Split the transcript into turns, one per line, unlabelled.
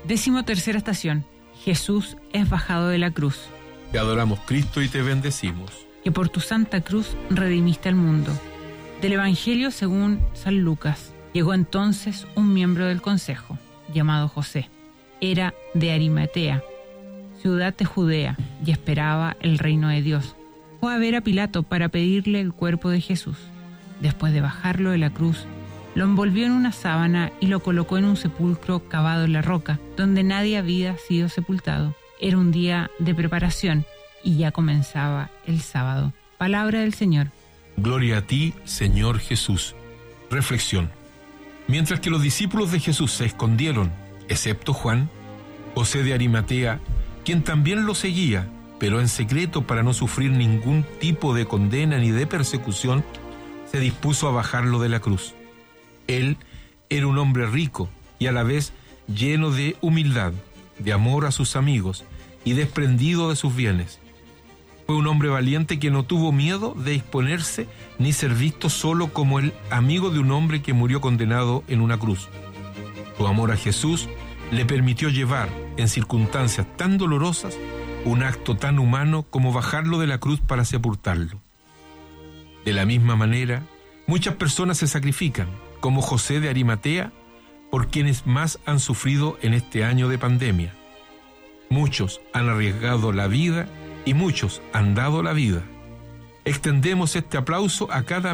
13ª estación. Jesús es bajado de la cruz.
Te adoramos, Cristo, y te bendecimos.
Que por tu santa cruz redimiste al mundo. Del Evangelio según San Lucas. Llegó entonces un miembro del consejo, llamado José. Era de Arimatea, ciudad de Judea, y esperaba el reino de Dios. Fue a ver a Pilato para pedirle el cuerpo de Jesús. Después de bajarlo de la cruz, lo envolvió en una sábana y lo colocó en un sepulcro cavado en la roca, donde nadie había sido sepultado. Era un día de preparación y ya comenzaba el sábado. Palabra del Señor.
Gloria a ti, Señor Jesús. Reflexión. Mientras que los discípulos de Jesús se escondieron, excepto Juan, José de Arimatea, quien también lo seguía, pero en secreto para no sufrir ningún tipo de condena ni de persecución, se dispuso a bajarlo de la cruz. Él era un hombre rico y a la vez lleno de humildad, de amor a sus amigos y desprendido de sus bienes. Fue un hombre valiente que no tuvo miedo de exponerse ni ser visto solo como el amigo de un hombre que murió condenado en una cruz. Su amor a Jesús le permitió llevar, en circunstancias tan dolorosas, un acto tan humano como bajarlo de la cruz para sepultarlo. De la misma manera, muchas personas se sacrifican, como José de Arimatea, por quienes más han sufrido en este año de pandemia. Muchos han arriesgado la vida y muchos han dado la vida. Extendemos este aplauso a cada